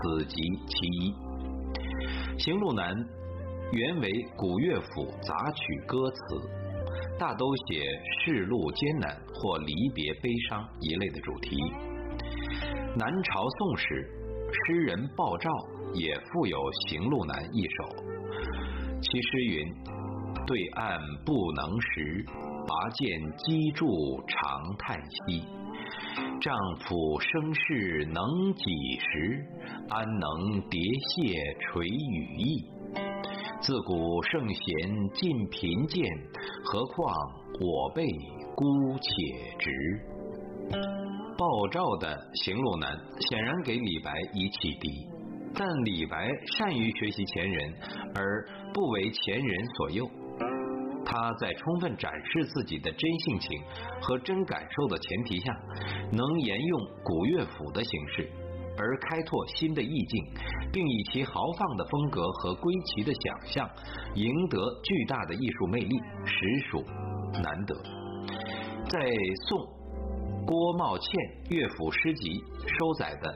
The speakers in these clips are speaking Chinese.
此即其一。行路难原为古乐府杂曲歌词，大都写世路艰难或离别悲伤一类的主题。南朝宋时，诗人鲍照也附有《行路难》一首，其诗云：对岸不能识，拔剑击筑长叹息。丈夫生事能几时？安能叠谢垂羽翼？自古圣贤尽贫贱，何况我辈孤且直。鲍照的《行路难》显然给李白以启迪，但李白善于学习前人，而不为前人所诱。他在充分展示自己的真性情和真感受的前提下，能沿用古乐府的形式，而开拓新的意境，并以其豪放的风格和归奇的想象，赢得巨大的艺术魅力，实属难得。在宋郭茂倩乐府诗集收载的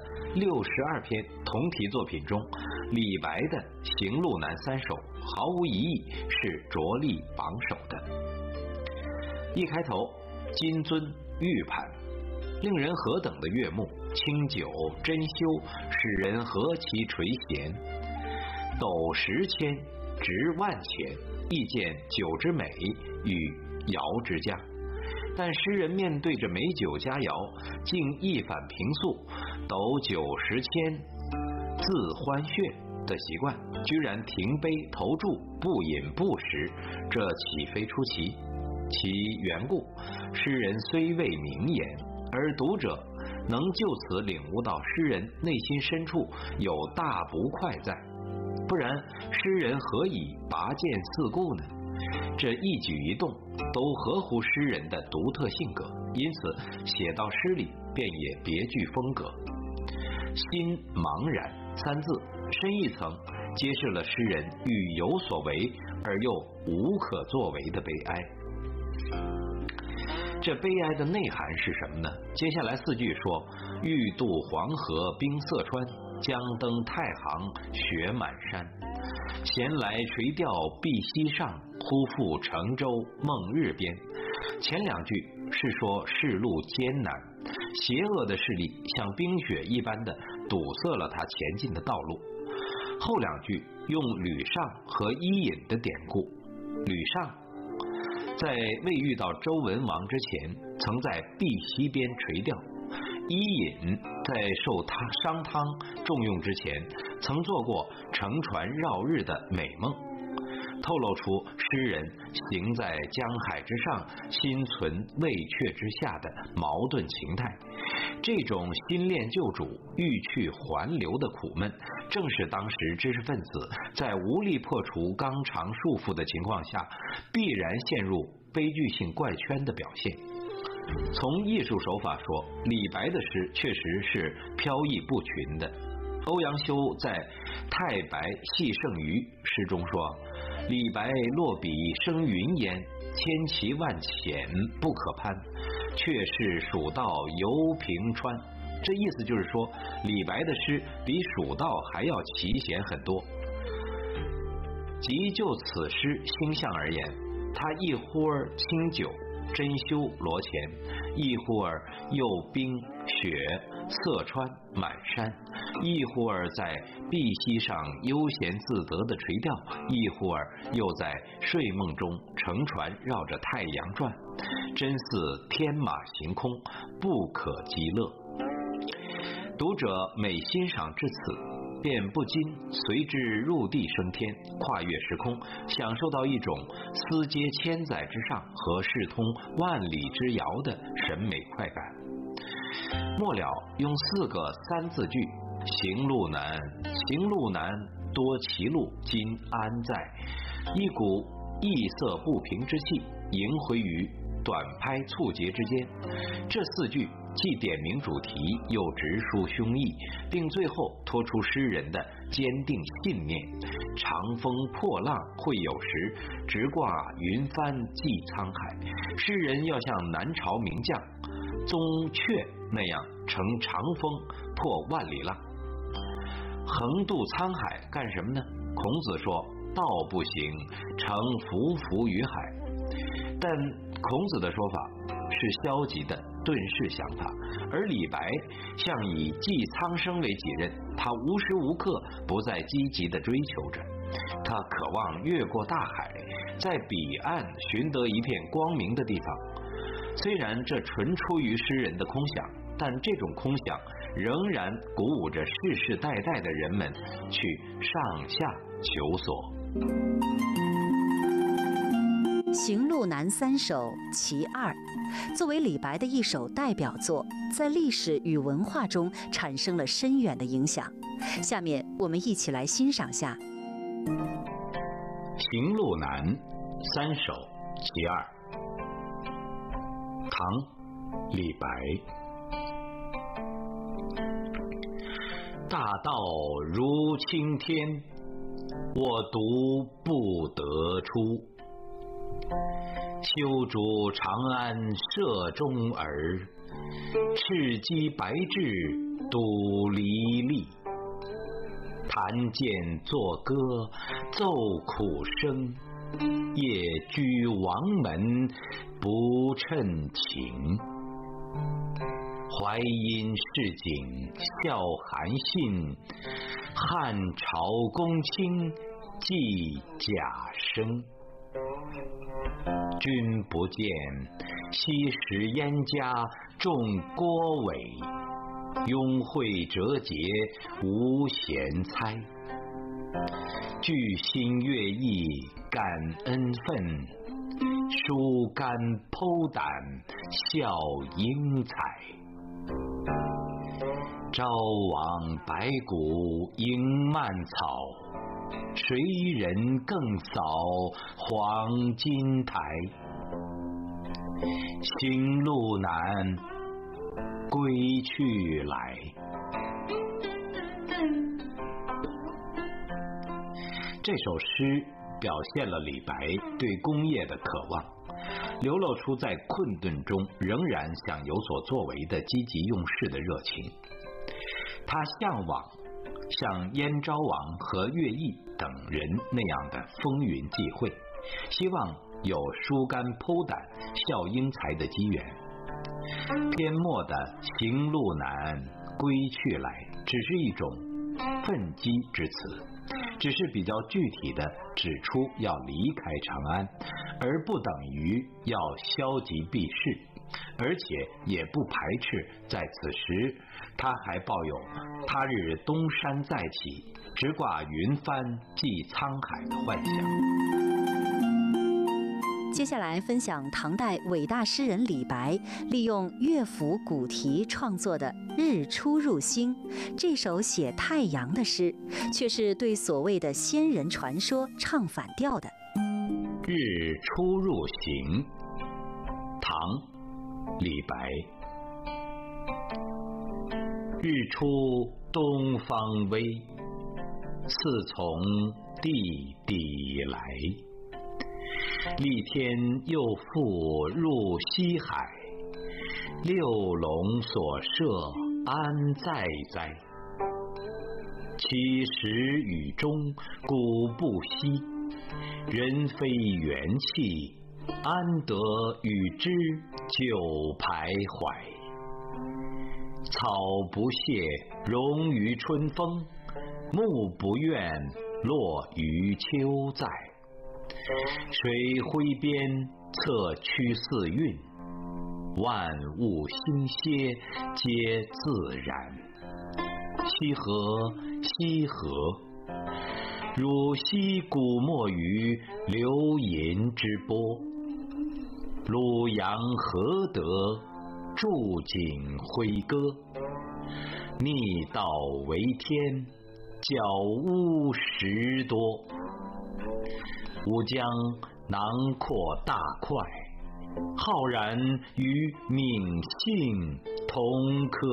62篇同题作品中，李白的《行路难》3首毫无疑义是着力榜首的。一开头，金樽玉盘，令人何等的悦目，清酒珍馐，使人何其垂涎。斗10千，值万钱，亦见酒之美与肴之佳。但诗人面对着美酒佳肴，竟一反平素，斗酒10千，自欢谑的习惯，居然停杯投箸，不饮不食，这岂非出奇？其缘故，诗人虽未明言，而读者能就此领悟到诗人内心深处有大不快在，不然诗人何以拔剑四顾呢？这一举一动都合乎诗人的独特性格，因此写到诗里便也别具风格。心茫然3字深一层揭示了诗人欲有所为而又无可作为的悲哀。这悲哀的内涵是什么呢？接下来4句说：欲渡黄河冰塞川，将登太行雪满山。闲来垂钓碧溪上，忽复乘舟梦日边。前2句是说世路艰难，邪恶的势力像冰雪一般的堵塞了他前进的道路。后2句用吕尚和伊尹的典故。吕尚在未遇到周文王之前，曾在碧溪边垂钓；伊尹在受商汤重用之前，曾做过乘船绕日的美梦，透露出诗人行在江海之上，心存畏却之下的矛盾情态。这种心恋救主、欲去还流的苦闷，正是当时知识分子在无力破除纲常束缚的情况下，必然陷入悲剧性怪圈的表现。从艺术手法说，李白的诗确实是飘逸不群的。欧阳修在《太白戏圣余》诗中说：李白落笔生云烟，千奇万险不可攀，却是蜀道游平川。这意思就是说，李白的诗比蜀道还要奇险很多。即就此诗星象而言，他一忽儿清酒珍馐罗前，一忽儿又冰雪塞川满山，一忽儿在碧溪上悠闲自得的垂钓，一忽儿又在睡梦中乘船绕着太阳转，真似天马行空，不可极乐。读者每欣赏至此，便不禁随之入地升天，跨越时空，享受到一种思接千载之上和视通万里之遥的审美快感。末了用4个3字句：行路难，行路难，多歧路，今安在？一股异色不平之气萦回于短拍促节之间。这4句既点明主题，又直抒胸臆，并最后托出诗人的坚定信念：长风破浪会有时，直挂云帆济沧海。诗人要像南朝名将宗悫那样乘长风破万里浪。 横渡沧海干什么呢？孔子说道不行，诚浮浮于海。但孔子的说法是消极的遁世想法，而李白像以济苍生为己任，他无时无刻不在积极的追求着，他渴望越过大海，在彼岸寻得一片光明的地方。虽然这纯出于诗人的空想，但这种空想仍然鼓舞着世世代代的人们去上下求索。 《行路难三首·其二》作为李白的一首代表作，在历史与文化中产生了深远的影响。下面我们一起来欣赏下《 行路难三首·其二》，唐·李白。大道如青天，我独不得出。修竹长安社中儿，赤鸡白雉笃离离。弹剑作歌奏苦声，夜居王门不称情。淮阴市井笑韩信，汉朝公卿寄贾生。君不见，昔时燕家重郭伟，拥会折节无贤猜。聚心悦意感恩愤，疏肝剖胆笑英才。朝往白骨迎蔓草，谁人更扫黄金台。行路难，归去来。这首诗表现了李白对工业的渴望，流露出在困顿中仍然想有所作为的积极用事的热情。他向往像燕昭王和乐毅等人那样的风云际会，希望有疏肝剖胆笑英才的机缘。篇末的行路难归去来只是一种愤激之词，只是比较具体的指出要离开长安，而不等于要消极避世，而且也不排斥在此时他还抱有他日东山再起，直挂云帆济沧海的幻想。 接下来分享唐代伟大诗人李白利用乐府古题创作的《日出入兴》，这首写太阳的诗，却是对所谓的仙人传说唱反调的。 日出入兴，唐·李白。日出东方微，次从地底来。立天又复入西海，六龙所射安在哉？其实雨中鼓不息，人非元气，安得与之久徘徊？草不谢荣于春风，木不怨落于秋在。水挥鞭策趋四运，万物兴歇皆自然。溪河溪河，如溪古没于流银之波。鲁阳何得筑锦挥歌？逆道为天，角屋石多。吾将囊括大块，浩然与闵姓同科。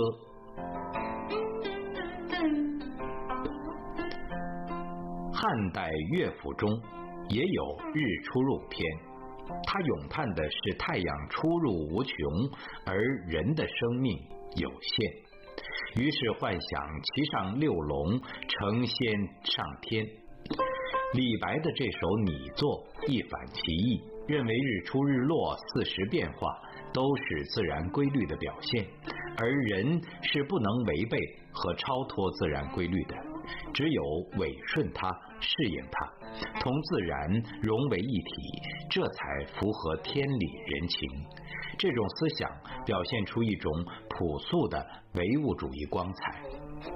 汉代乐府中也有《日出入》篇，它咏叹的是太阳出入无穷，而人的生命有限。 于是幻想骑上六龙，成仙上天。李白的这首拟作一反其意，认为日出日落四时变化都是自然规律的表现，而人是不能违背和超脱自然规律的，只有违顺它，适应它，同自然融为一体，这才符合天理人情。这种思想表现出一种朴素的唯物主义光彩。